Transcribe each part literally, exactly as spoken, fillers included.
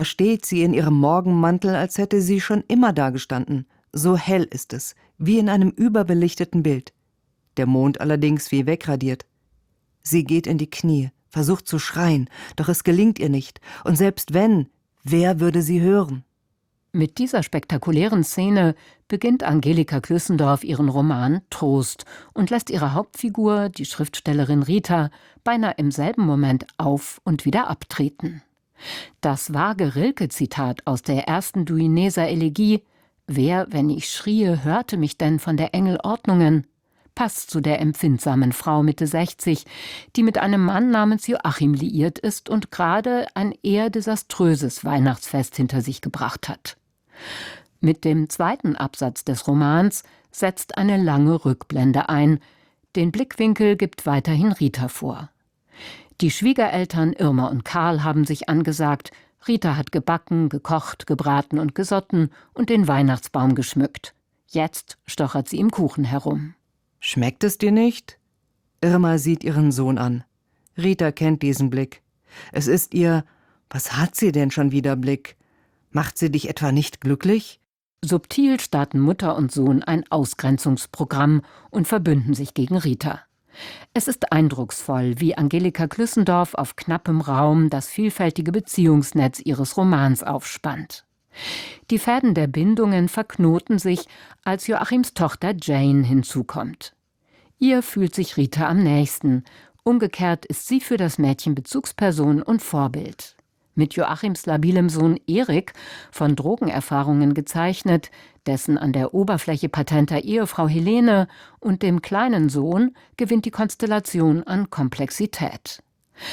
Da steht sie in ihrem Morgenmantel, als hätte sie schon immer dagestanden. So hell ist es, wie in einem überbelichteten Bild. Der Mond allerdings wie wegradiert. Sie geht in die Knie, versucht zu schreien, doch es gelingt ihr nicht. Und selbst wenn, wer würde sie hören? Mit dieser spektakulären Szene beginnt Angelika Klüssendorf ihren Roman Trost und lässt ihre Hauptfigur, die Schriftstellerin Rita, beinahe im selben Moment auf und wieder abtreten. Das vage Rilke-Zitat aus der ersten Duineser Elegie »Wer, wenn ich schrie, hörte mich denn von der Engel Ordnungen?« passt zu der empfindsamen Frau Mitte sechzig, die mit einem Mann namens Joachim liiert ist und gerade ein eher desaströses Weihnachtsfest hinter sich gebracht hat. Mit dem zweiten Absatz des Romans setzt eine lange Rückblende ein. Den Blickwinkel gibt weiterhin Rita vor. Die Schwiegereltern Irma und Karl haben sich angesagt, Rita hat gebacken, gekocht, gebraten und gesotten und den Weihnachtsbaum geschmückt. Jetzt stochert sie im Kuchen herum. »Schmeckt es dir nicht?« Irma sieht ihren Sohn an. Rita kennt diesen Blick. Es ist ihr »Was hat sie denn schon wieder« Blick. Macht sie dich etwa nicht glücklich? Subtil starten Mutter und Sohn ein Ausgrenzungsprogramm und verbünden sich gegen Rita. Es ist eindrucksvoll, wie Angelika Klüssendorf auf knappem Raum das vielfältige Beziehungsnetz ihres Romans aufspannt. Die Fäden der Bindungen verknoten sich, als Joachims Tochter Jane hinzukommt. Ihr fühlt sich Rita am nächsten. Umgekehrt ist sie für das Mädchen Bezugsperson und Vorbild. Mit Joachims labilem Sohn Erik, von Drogenerfahrungen gezeichnet, dessen an der Oberfläche patenter Ehefrau Helene und dem kleinen Sohn gewinnt die Konstellation an Komplexität.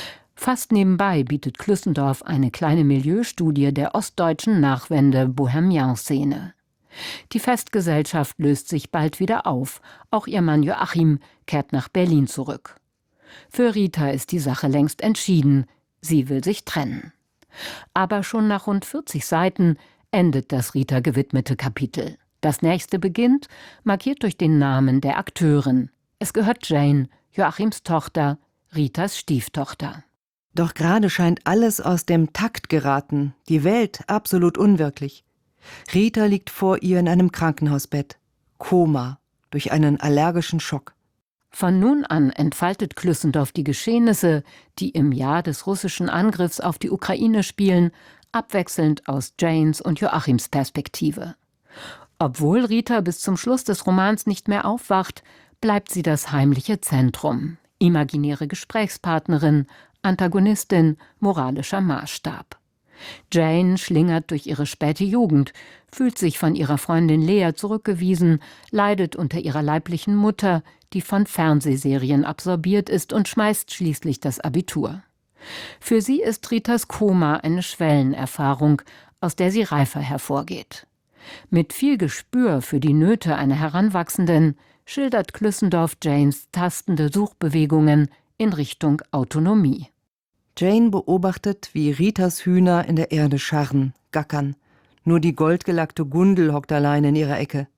Fast nebenbei bietet Klüssendorf eine kleine Milieustudie der ostdeutschen Nachwende-Bohemian-Szene. Die Festgesellschaft löst sich bald wieder auf, auch ihr Mann Joachim kehrt nach Berlin zurück. Für Rita ist die Sache längst entschieden, sie will sich trennen. Aber schon nach rund vierzig Seiten endet das Rita gewidmete Kapitel. Das nächste beginnt, markiert durch den Namen der Akteurin. Es gehört Jane, Joachims Tochter, Ritas Stieftochter. Doch gerade scheint alles aus dem Takt geraten, die Welt absolut unwirklich. Rita liegt vor ihr in einem Krankenhausbett. Koma, durch einen allergischen Schock. Von nun an entfaltet Klüssendorf die Geschehnisse, die im Jahr des russischen Angriffs auf die Ukraine spielen, abwechselnd aus Janes und Joachims Perspektive. Obwohl Rita bis zum Schluss des Romans nicht mehr aufwacht, bleibt sie das heimliche Zentrum, imaginäre Gesprächspartnerin, Antagonistin, moralischer Maßstab. Jane schlingert durch ihre späte Jugend, fühlt sich von ihrer Freundin Lea zurückgewiesen, leidet unter ihrer leiblichen Mutter, die von Fernsehserien absorbiert ist und schmeißt schließlich das Abitur. Für sie ist Ritas Koma eine Schwellenerfahrung, aus der sie reifer hervorgeht. Mit viel Gespür für die Nöte einer Heranwachsenden schildert Klüssendorf Janes tastende Suchbewegungen in Richtung Autonomie. Jane beobachtet, wie Ritas Hühner in der Erde scharren, gackern. Nur die goldgelackte Gundel hockt allein in ihrer Ecke.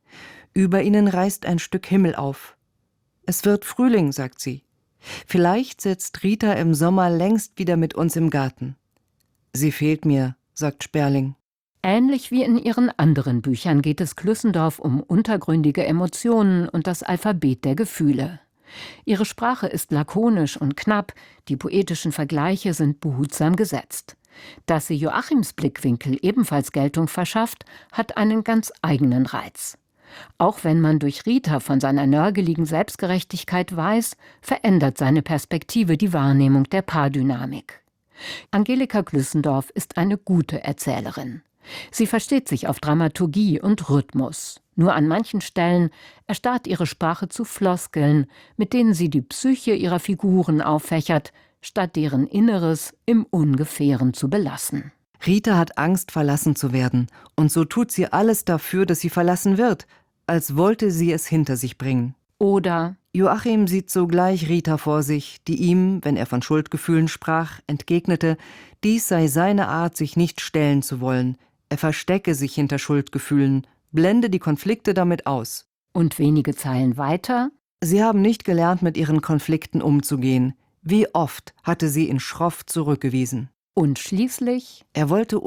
Über ihnen reißt ein Stück Himmel auf. Es wird Frühling, sagt sie. Vielleicht sitzt Rita im Sommer längst wieder mit uns im Garten. Sie fehlt mir, sagt Sperling. Ähnlich wie in ihren anderen Büchern geht es Klüssendorf um untergründige Emotionen und das Alphabet der Gefühle. Ihre Sprache ist lakonisch und knapp, die poetischen Vergleiche sind behutsam gesetzt. Dass sie Joachims Blickwinkel ebenfalls Geltung verschafft, hat einen ganz eigenen Reiz. Auch wenn man durch Rita von seiner nörgeligen Selbstgerechtigkeit weiß, verändert seine Perspektive die Wahrnehmung der Paardynamik. Angelika Klüssendorf ist eine gute Erzählerin. Sie versteht sich auf Dramaturgie und Rhythmus. Nur an manchen Stellen erstarrt ihre Sprache zu Floskeln, mit denen sie die Psyche ihrer Figuren auffächert, statt deren Inneres im Ungefähren zu belassen. Rita hat Angst, verlassen zu werden, und so tut sie alles dafür, dass sie verlassen wird, als wollte sie es hinter sich bringen. Oder Joachim sieht sogleich Rita vor sich, die ihm, wenn er von Schuldgefühlen sprach, entgegnete, dies sei seine Art, sich nicht stellen zu wollen. Er verstecke sich hinter Schuldgefühlen, blende die Konflikte damit aus. Und wenige Zeilen weiter: Sie haben nicht gelernt, mit ihren Konflikten umzugehen. Wie oft hatte sie ihn schroff zurückgewiesen. Und schließlich: Er wollte